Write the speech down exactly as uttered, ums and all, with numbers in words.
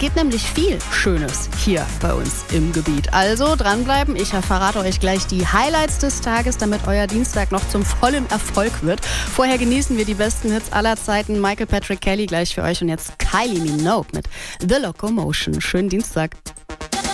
geht nämlich viel Schönes hier bei uns im Gebiet. Also dranbleiben, ich verrate euch gleich die Highlights des Tages, damit euer Dienstag noch zum vollen Erfolg wird. Vorher genießen wir die besten Hits aller Zeiten. Michael Patrick Kelly gleich für euch und jetzt Kylie Minogue mit The Locomotion. Schönen Dienstag.